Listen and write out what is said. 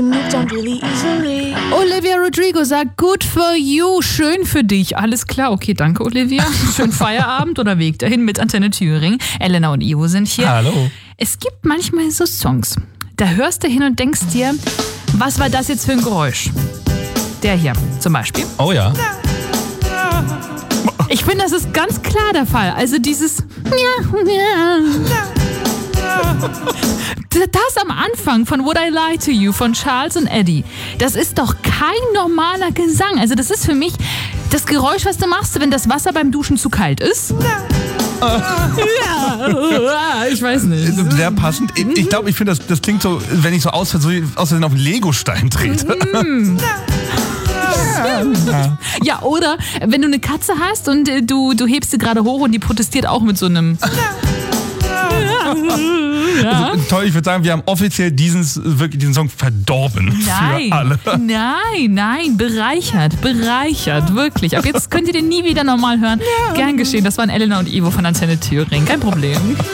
Olivia Rodrigo sagt, good for you, schön für dich. Alles klar, okay, danke Olivia. Schönen Feierabend oder Weg dahin mit Antenne Thüringen. Elena und Ivo sind hier. Hallo. Es gibt manchmal so Songs, da hörst du hin und denkst dir, was war das jetzt für ein Geräusch? Der hier zum Beispiel. Oh ja. Ich finde, das ist ganz klar der Fall. Also dieses das am Anfang von Would I Lie to You von Charles und Eddie, das ist doch kein normaler Gesang. Also das ist für mich das Geräusch, was du machst, wenn das Wasser beim Duschen zu kalt ist. Ja, ich weiß nicht. Sehr passend. Ich glaube, ich finde, das klingt so, wenn ich so aus Versehen auf einen Legostein trete. Ja, oder wenn du eine Katze hast und du hebst sie gerade hoch und die protestiert auch mit so einem... Ja. Also, toll, ich würde sagen, wir haben offiziell diesen Song verdorben für alle. Nein, bereichert, wirklich. Ab jetzt könnt ihr den nie wieder normal hören. Ja. Gern geschehen, das waren Elena und Ivo von Antenne Thüringen, kein Problem.